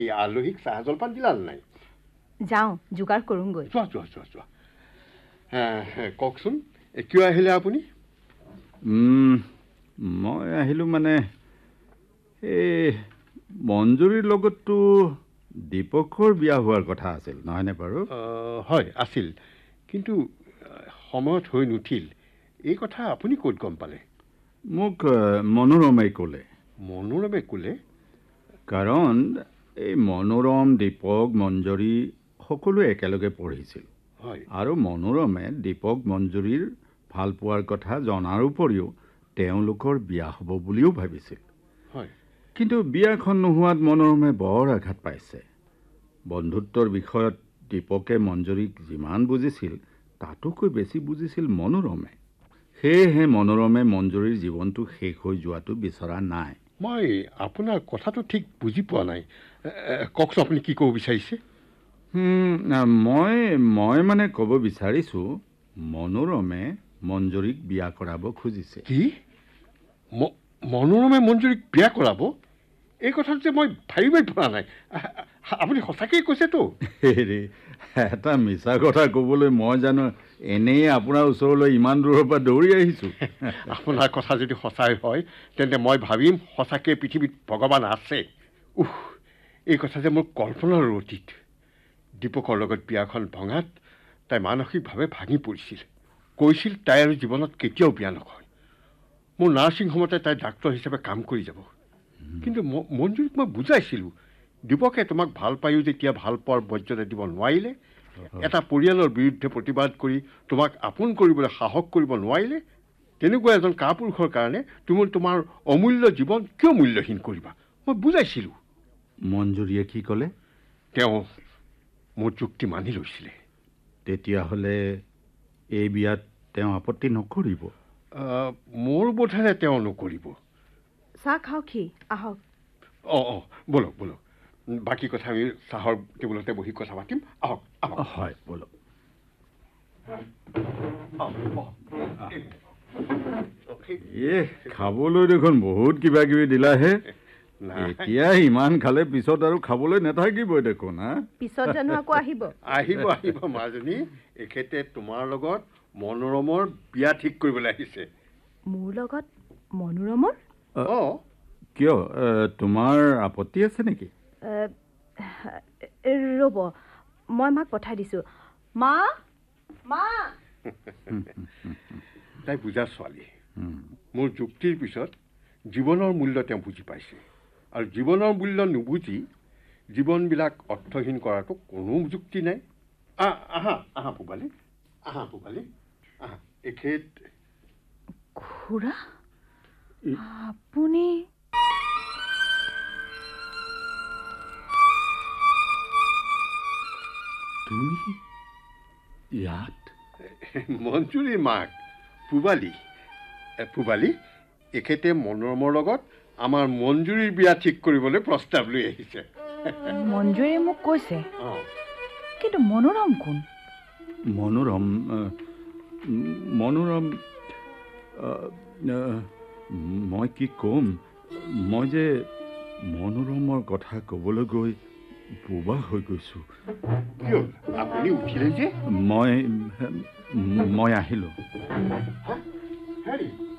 এই আলহীক চাহ জলপান দিলা নাই? যাওঁ, যোগাৰ কৰোঁগৈ। যোৱা যোৱা যোৱা যোৱা। কওকচোন, কিয় আহিলে আপুনি? মই আহিলোঁ মানে এই মঞ্জুৰীৰ লগততো দীপকৰ বিয়া হোৱাৰ কথা আছিল, নহয়নে বাৰু? হয়, আছিল, কিন্তু সময়ত হৈ নুঠিল। এই কথা আপুনি ক'ত গম পালে? মোক মনোৰমে ক'লে। মনোৰমে ক'লে? কাৰণ এই মনোৰম, দীপক, মঞ্জুৰী সকলোৱে একেলগে পঢ়িছিল। হয়। আৰু মনোৰমে দীপক মঞ্জুৰীৰ ভাল পোৱাৰ কথা জনাৰ উপৰিও তেওঁলোকৰ বিয়া হ'ব বুলিও ভাবিছিল। হয়। কিন্তু বিয়াখন নোহোৱাত মনোৰমে বৰ আঘাত পাইছে। বন্ধুত্বৰ বিষয়ত দীপকে মঞ্জুৰীক যিমান বুজিছিল তাতোকৈ বেছি বুজিছিল মনোৰমে। সেয়েহে মনোৰমে মঞ্জুৰীৰ জীৱনটো শেষ হৈ যোৱাটো বিচৰা নাই। মই আপোনাৰ কথাটো ঠিক বুজি পোৱা নাই। কওকচোন, আপুনি কি ক'ব বিচাৰিছে? মই মানে ক'ব বিচাৰিছোঁ, মনোৰমে মঞ্জুৰীক বিয়া কৰাব খুজিছে। কি? মনোৰমে মঞ্জুৰীক বিয়া কৰাব? এই কথাটো যে মই ভাবিবই পৰা নাই। আপুনি সঁচাকেই কৈছেতো? হেৰি, এটা মিছা কথা ক'বলৈ মই জানো এনেই আপোনাৰ ওচৰলৈ ইমান দূৰৰ পৰা দৌৰি আহিছোঁ? আপোনাৰ কথা যদি সঁচাই হয় তেন্তে মই ভাবিম সঁচাকৈ পৃথিৱীত ভগৱান আছে। এই কথা যে মোৰ কল্পনাৰ অতীত। দীপকৰ লগত বিয়াখন ভঙাত তাই মানসিকভাৱে ভাঙি পৰিছিল। কৈছিল তাই আৰু জীৱনত কেতিয়াও বিয়া নকৰে। মোৰ নাৰ্ছিং হোমতে তাই ডাক্তৰ হিচাপে কাম কৰি যাব। কিন্তু মঞ্জুৰীক মই বুজাইছিলোঁ, দীপকে তোমাক ভাল পায়ো যেতিয়া ভাল পোৱাৰ মৰ্যাদা দিব নোৱাৰিলে, এটা পৰিয়ালৰ বিৰুদ্ধে প্ৰতিবাদ কৰি তোমাক আপোন কৰিবলৈ সাহস কৰিব নোৱাৰিলে, তেনেকুৱা এজন কাপুৰুষৰ কাৰণে তুমি তোমাৰ অমূল্য জীৱন কিয় মূল্যহীন কৰিবা? মই বুজাইছিলোঁ। মঞ্জুৰীয়ে কি ক'লে? তেওঁ মোৰ যুক্তি মানি লৈছিলে। তেতিয়াহ'লে এই বিয়াত তেওঁ আপত্তি নকৰিব? মোৰ বোধেৰে তেওঁ নকৰিব। চাহ খাওকহি, আহক। বলক বলক, বাকী কথা আমি চাহৰ টেবুলতে বহি কথা পাতিম। আহক আহক। হয়, বলক। খাবলৈ দেখোন বহুত কিবা কিবি দিলাহে। এতিয়া ইমান খালে পিছত আৰু খাবলৈ নাথাকিবই দেখোন। পিছত জানো আকৌ আহিব? আহিব আহিব মাজনী। এখেতে তোমাৰ লগত মনোৰমৰ বিয়া ঠিক কৰিবলৈ আহিছে। মোৰ লগত মনোৰমৰ? কিয়, তোমাৰ আপত্তি আছে নেকি? ৰ'ব, মই মাক পঠাই দিছোঁ। মা মা তাই বুজা ছোৱালী। মোৰ যুক্তিৰ পিছত জীৱনৰ মূল্য তেওঁ বুজি পাইছে। আৰু জীৱনৰ মূল্য নুবুজি জীৱনবিলাক অৰ্থহীন কৰাটো কোনো যুক্তি নাই। আহা আহা পূবালী, আহা পূবালী, আহা। এখেত খুৰা, আপুনি? তুমি ইয়াত? মঞ্জুৰীৰ মাক পূবালী। পূবালী, এখেতে মনোৰমৰ লগত আমাৰ মঞ্জুৰীৰ বিয়া ঠিক কৰিবলৈ প্ৰস্তাৱ লৈ আহিছে। মঞ্জুৰীয়ে মোক কৈছে, কিন্তু মনোৰম কোন? মনোৰম মনোৰম মই কি ক'ম? মই যে মনোৰমৰ কথা ক'বলৈ গৈ বোবা হৈ গৈছোঁ। কিয় আপুনি উঠিলে যে? মই আহিলোঁ। হেৰি